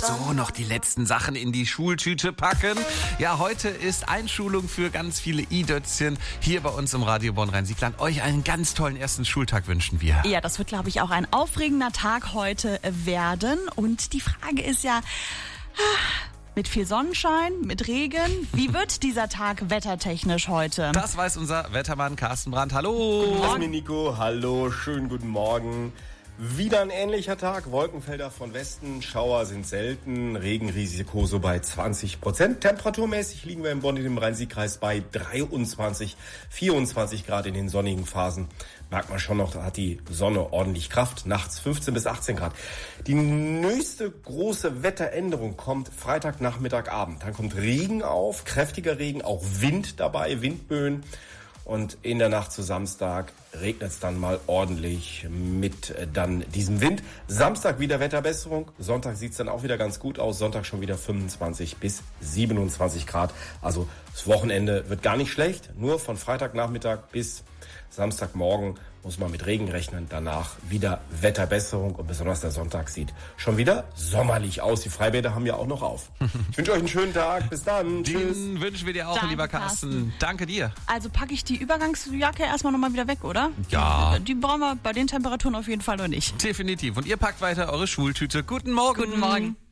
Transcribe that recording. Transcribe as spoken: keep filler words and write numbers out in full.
So, noch die letzten Sachen in die Schultüte packen. Ja, heute ist Einschulung für ganz viele I-Dötzchen hier bei uns im Radio Bonn-Rhein-Siegland. Euch einen ganz tollen ersten Schultag wünschen wir. Ja, das wird, glaube ich, auch ein aufregender Tag heute werden. Und die Frage ist ja, mit viel Sonnenschein, mit Regen, wie wird dieser Tag wettertechnisch heute? Das weiß unser Wettermann Carsten Brandt. Hallo. Guten Morgen, Nico. Hallo, schönen guten Morgen. Wieder ein ähnlicher Tag. Wolkenfelder von Westen, Schauer sind selten, Regenrisiko so bei zwanzig Prozent. Temperaturmäßig liegen wir in Bonn im Rhein-Sieg-Kreis bei dreiundzwanzig, vierundzwanzig Grad in den sonnigen Phasen. Merkt man schon noch, da hat die Sonne ordentlich Kraft. Nachts fünfzehn bis achtzehn Grad. Die nächste große Wetteränderung kommt Freitagnachmittag, Abend. Dann kommt Regen auf, kräftiger Regen, auch Wind dabei, Windböen. Und in der Nacht zu Samstag regnet es dann mal ordentlich mit dann diesem Wind. Samstag wieder Wetterbesserung. Sonntag sieht es dann auch wieder ganz gut aus. Sonntag schon wieder fünfundzwanzig bis siebenundzwanzig Grad. Also das Wochenende wird gar nicht schlecht. Nur von Freitagnachmittag bis Samstagmorgen muss man mit Regen rechnen. Danach wieder Wetterbesserung. Und besonders der Sonntag sieht schon wieder sommerlich aus. Die Freibäder haben ja auch noch auf. Ich wünsche euch einen schönen Tag. Bis dann. Tschüss. Den wünschen wir dir auch, Danke, lieber Carsten. Carsten. Danke dir. Also packe ich die Übergangsjacke erstmal nochmal wieder weg, oder? Ja. Die brauchen wir bei den Temperaturen auf jeden Fall noch nicht. Definitiv. Und ihr packt weiter eure Schultüte. Guten Morgen. Guten Morgen.